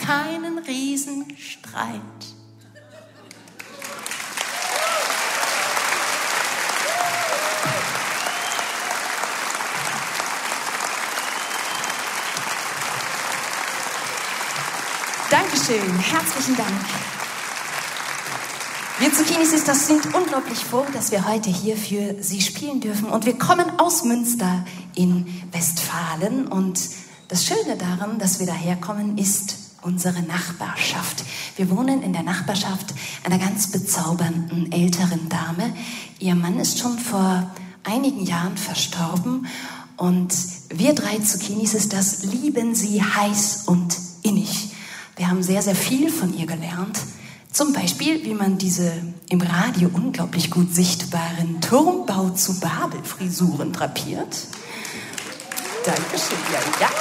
keinen Riesenstreit. Dankeschön, herzlichen Dank. Wir Zucchini-Sisters sind unglaublich froh, dass wir heute hier für Sie spielen dürfen. Und wir kommen aus Münster in Westfalen. Und das Schöne daran, dass wir daherkommen, ist unsere Nachbarschaft. Wir wohnen in der Nachbarschaft einer ganz bezaubernden älteren Dame. Ihr Mann ist schon vor einigen Jahren verstorben. Und wir 3 Zucchini-Sisters lieben sie heiß und innig. Wir haben sehr, sehr viel von ihr gelernt. Zum Beispiel, wie man diese im Radio unglaublich gut sichtbaren Turmbau zu Babel-Frisuren drapiert. Dankeschön, ja.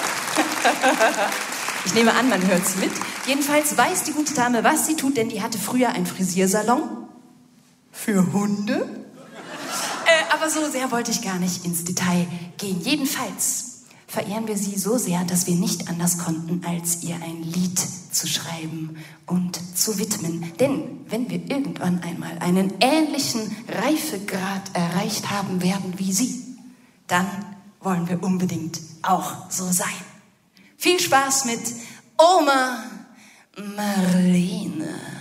Ich nehme an, man hört's mit. Jedenfalls weiß die gute Dame, was sie tut, denn die hatte früher einen Frisiersalon für Hunde. Aber so sehr wollte ich gar nicht ins Detail gehen. Jedenfalls verehren wir sie so sehr, dass wir nicht anders konnten, als ihr ein Lied zu schreiben und zu widmen. Denn wenn wir irgendwann einmal einen ähnlichen Reifegrad erreicht haben werden wie sie, dann wollen wir unbedingt auch so sein. Viel Spaß mit Oma Marlene.